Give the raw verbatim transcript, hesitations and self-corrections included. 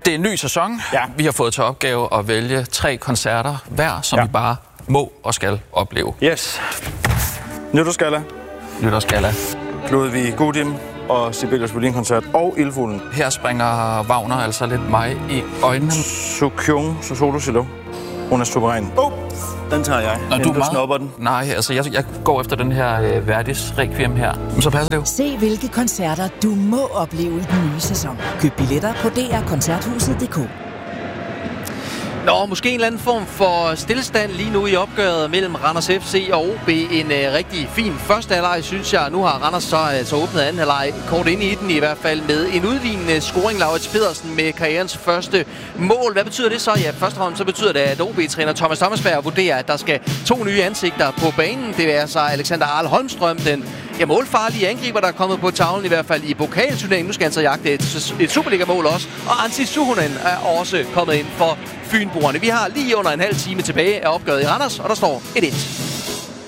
Det er en ny sæson. Ja. Vi har fået til opgave at vælge tre koncerter hver, som ja. vi bare må og skal opleve. Yes. Nytårsgalla, Nytårsgalla. Ludvig Gudim og Sibelius Violin-koncert og Ildfuglen. Her springer Wagner altså lidt mig i øjnene. Sukyung, så solo cello. Hun er suveræn. Oh, den tager jeg. Og du, du snupper den. Nej, altså jeg, jeg går efter den her øh, Verdis Requiem her. Men så passer det jo. Se hvilke koncerter du må opleve i den nye sæson. Køb billetter på d r koncerthuset punktum d k. Nå, måske en eller anden form for stillestand lige nu i opgøret mellem Randers F C og O B. En øh, rigtig fin første halvleg, synes jeg. Nu har Randers så altså åbnet anden halvleg kort ind i den i hvert fald med en udlignende scoring. Laurits Pedersen med karrierens første mål. Hvad betyder det så? Ja, først og fremmest så betyder det, at O B-træner Thomas Thomasberg vurderer, at der skal to nye ansigter på banen. Det er så Alexander Arl Holmstrøm, den ja, målfarlige angriber, der er kommet på tavlen, i hvert fald i pokalturneringen. Nu skal han så jagte et, et Superliga-mål også. Og Antti Suhonen er også kommet ind for Fynboerne. Vi har lige under en halv time tilbage af opgøret i Randers, og der står et et.